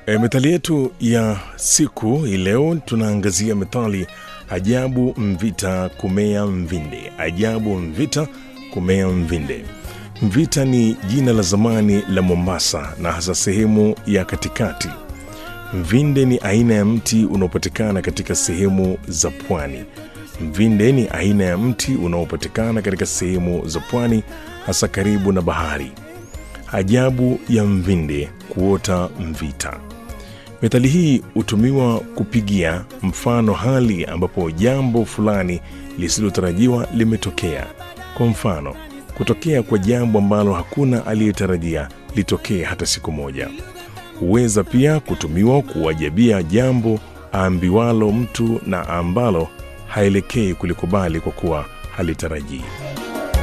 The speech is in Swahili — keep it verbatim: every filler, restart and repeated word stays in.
E, methali yetu ya siku leo tunaangazia methali ajabu mvita kumea mvinde. Ajabu mvita kumea mvinde. Mvita ni jina la zamani la Mombasa na hasa sehemu ya katikati. Mvinde ni aina ya mti unaopatikana katika sehemu za pwani. Mvinde ni aina ya mti unaopatikana katika sehemu za pwani hasa karibu na bahari. Ajabu ya mvinde kuota mvita. Methali hii hutumiwa kupigia mfano hali ambapo jambo fulani lisilotarajiwa limetokea. Kwa mfano, kutokea kwa jambo ambalo hakuna aliyetarajia litokee hata siku moja. Huweza pia kutumiwa kuwajabia jambo aambiwalo mtu na ambalo haelekei kulikubali kwa kuwa halitarajii.